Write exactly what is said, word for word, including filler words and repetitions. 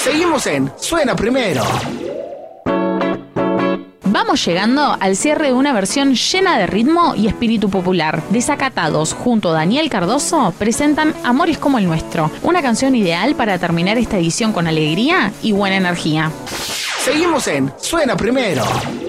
Seguimos en Suena Primero. Vamos llegando al cierre de una versión llena de ritmo y espíritu popular. Desacatados, junto a Daniel Cardoso, presentan Amores como el nuestro, una canción ideal para terminar esta edición con alegría y buena energía. Seguimos en Suena Primero.